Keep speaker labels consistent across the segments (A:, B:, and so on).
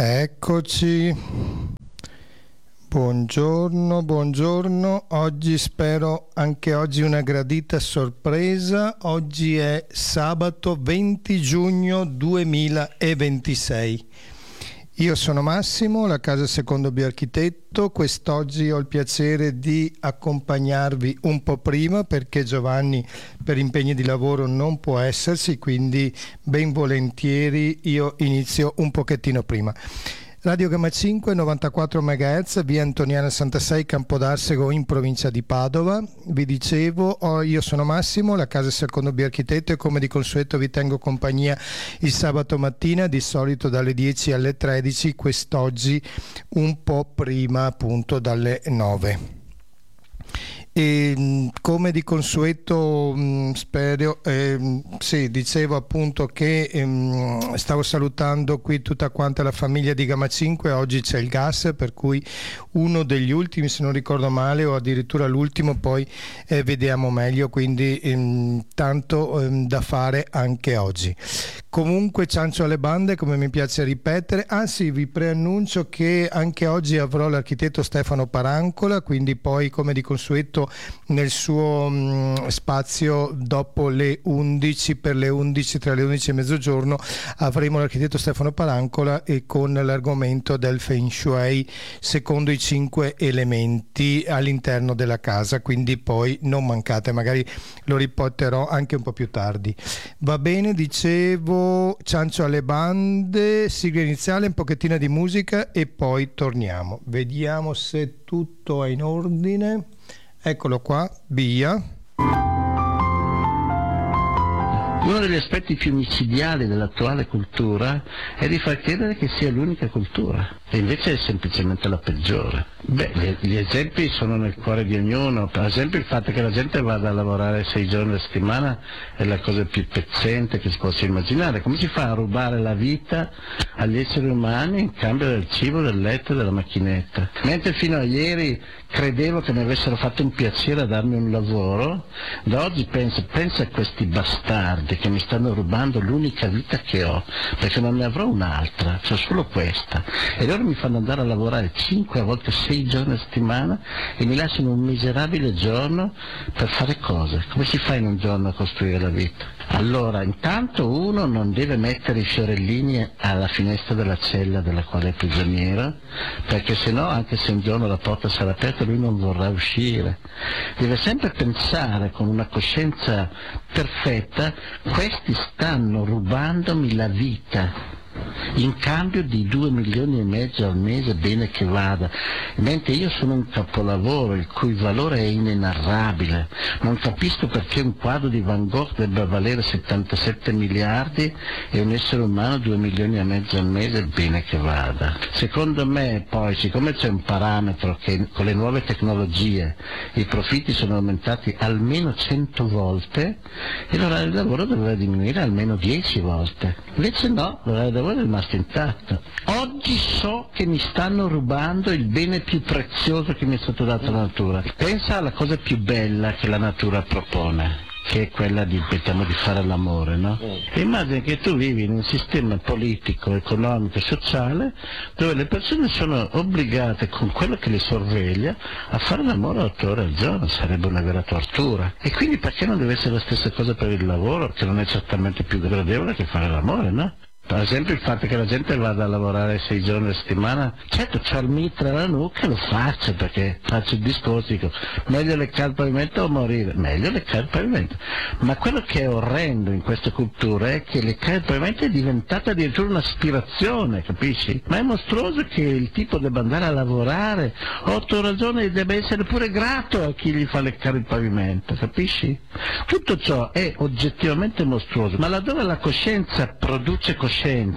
A: Eccoci, buongiorno, oggi spero anche oggi una gradita sorpresa. Oggi è sabato 20 giugno 2026. Io sono Massimo, la casa secondo Bioarchitetto. Quest'oggi ho il piacere di accompagnarvi un po' prima perché Giovanni per impegni di lavoro non può esserci, quindi ben volentieri io inizio un pochettino prima. Radio Gamma 5, 94 MHz, via Antoniana 66, Campodarsego in provincia di Padova. Vi dicevo, io sono Massimo, la casa secondo Bioarchitetto, e come di consueto vi tengo compagnia il sabato mattina, di solito dalle 10 alle 13, quest'oggi un po' prima, appunto dalle 9. E come di consueto dicevo appunto che stavo salutando qui tutta quanta la famiglia di Gamma 5. Oggi c'è il gas, per cui uno degli ultimi, se non ricordo male, o addirittura l'ultimo, poi vediamo meglio, quindi tanto da fare anche oggi. Comunque ciancio alle bande, come mi piace ripetere. Sì, vi preannuncio che anche oggi avrò l'architetto Stefano Parancola, quindi poi come di consueto nel suo spazio dopo le 11, per le 11, tra le 11 e mezzogiorno, avremo l'architetto Stefano Parancola e con l'argomento del Feng Shui secondo i 5 elementi all'interno della casa, quindi poi non mancate, magari lo riporterò anche un po' più tardi. Va bene, dicevo, ciancio alle bande, sigla iniziale, un pochettino di musica e poi torniamo. Vediamo se tutto è in ordine. Eccolo qua, via.
B: Uno degli aspetti più micidiali dell'attuale cultura è di far credere che sia l'unica cultura, e invece è semplicemente la peggiore. Gli esempi sono nel cuore di ognuno. Per esempio il fatto che la gente vada a lavorare 6 giorni a settimana è la cosa più pezzente che si possa immaginare. Come si fa a rubare la vita agli esseri umani in cambio del cibo, del letto e della macchinetta? Mentre fino a ieri credevo che mi avessero fatto un piacere a darmi un lavoro, da oggi penso a questi bastardi che mi stanno rubando l'unica vita che ho, perché non ne avrò un'altra, c'ho solo questa, e loro mi fanno andare a lavorare 5, a volte 6 giorni a settimana e mi lasciano un miserabile giorno per fare cosa? Come si fa in un giorno a costruire la vita? Allora, intanto uno non deve mettere i fiorellini alla finestra della cella della quale è prigioniero, perché sennò, anche se un giorno la porta sarà aperta, lui non vorrà uscire. Deve sempre pensare con una coscienza perfetta: questi stanno rubandomi la vita in cambio di 2,5 milioni al mese, bene che vada, mentre io sono un capolavoro il cui valore è inenarrabile. Non capisco perché un quadro di Van Gogh debba valere 77 miliardi e un essere umano 2,5 milioni al mese, bene che vada. Secondo me poi, siccome c'è un parametro che con le nuove tecnologie i profitti sono aumentati almeno 100 volte, e l'orario di lavoro doveva diminuire almeno 10 volte, invece no, l'orario di lavoro è rimasto intatto. Oggi so che mi stanno rubando il bene più prezioso che mi è stato dato dalla natura. Pensa alla cosa più bella che la natura propone, che è quella di fare l'amore, no? E immagina che tu vivi in un sistema politico, economico e sociale dove le persone sono obbligate, con quello che le sorveglia, a fare l'amore 8 ore al giorno. Sarebbe una vera tortura. E quindi perché non deve essere la stessa cosa per il lavoro, che non è certamente più gradevole che fare l'amore, no? Per esempio il fatto che la gente vada a lavorare 6 giorni a settimana, certo c'ho il mitra alla nuca, lo faccio perché faccio il discorso, dico meglio leccare il pavimento o morire, meglio leccare il pavimento. Ma quello che è orrendo in questa cultura è che leccare il pavimento è diventata addirittura un'aspirazione, capisci? Ma è mostruoso che il tipo debba andare a lavorare 8 ore al giorno e debba essere pure grato a chi gli fa leccare il pavimento, capisci? Tutto ciò è oggettivamente mostruoso, ma laddove la coscienza produce coscienza,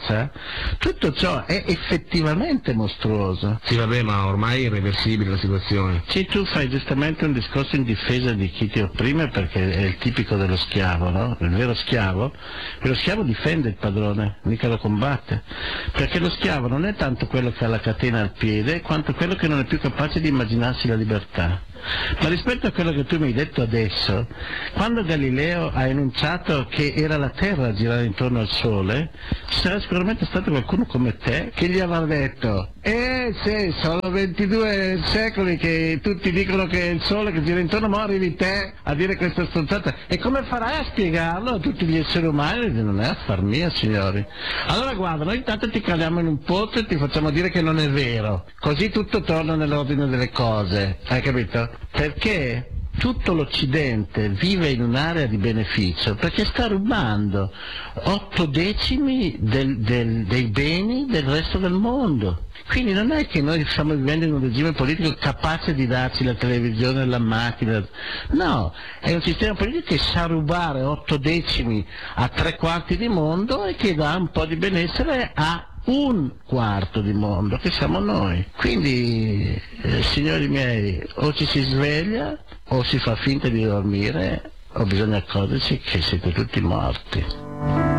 B: tutto ciò è effettivamente mostruoso.
C: Sì, vabbè, ma ormai è irreversibile la situazione.
B: Sì, tu fai giustamente un discorso in difesa di chi ti opprime, perché è il tipico dello schiavo, no? Il vero schiavo difende il padrone, mica lo combatte, perché lo schiavo non è tanto quello che ha la catena al piede, quanto quello che non è più capace di immaginarsi la libertà. Ma rispetto a quello che tu mi hai detto adesso, quando Galileo ha enunciato che era la Terra a girare intorno al Sole, ci sarà sicuramente stato qualcuno come te che gli avrà detto sì, sono 22 secoli che tutti dicono che è il Sole che gira intorno, ma arrivi te a dire questa stronzata. E come farai a spiegarlo a tutti gli esseri umani? Non è affar mio, signori. Allora guarda, noi intanto ti caliamo in un pozzo e ti facciamo dire che non è vero, così tutto torna nell'ordine delle cose, hai capito? Perché tutto l'Occidente vive in un'area di beneficio perché sta rubando 8 decimi dei beni del resto del mondo. Quindi non è che noi stiamo vivendo in un regime politico capace di darci la televisione, la macchina, no, è un sistema politico che sa rubare 8 decimi a 3/4 di mondo e che dà un po' di benessere a 1/4 di mondo, che siamo noi. Quindi, signori miei, o ci si sveglia o si fa finta di dormire o bisogna accorgersi che siete tutti morti.